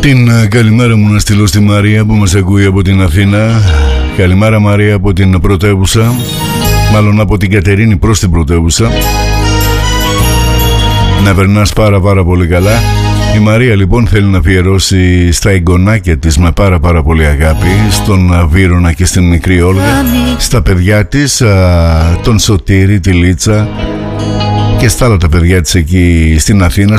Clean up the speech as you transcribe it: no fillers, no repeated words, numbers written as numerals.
Την καλημέρα μου να στείλω στη Μαρία που μας ακούει από την Αθήνα. Καλημέρα Μαρία από την πρωτεύουσα, μάλλον από την Κατερίνη προς την πρωτεύουσα. Να περνάς πάρα πολύ καλά. Η Μαρία λοιπόν θέλει να αφιερώσει στα εγγονάκια της με πάρα πολύ αγάπη, στον Βύρωνα και στην μικρή Όλγα, στα παιδιά της, τον Σωτήρη, τη Λίτσα και στα άλλα τα παιδιά της εκεί στην Αθήνα,